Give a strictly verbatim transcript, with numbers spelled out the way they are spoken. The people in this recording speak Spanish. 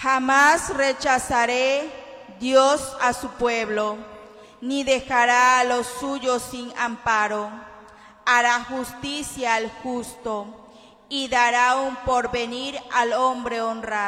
Jamás rechazaré Dios a su pueblo, ni dejará a los suyos sin amparo. Hará justicia al justo y dará un porvenir al hombre honrado.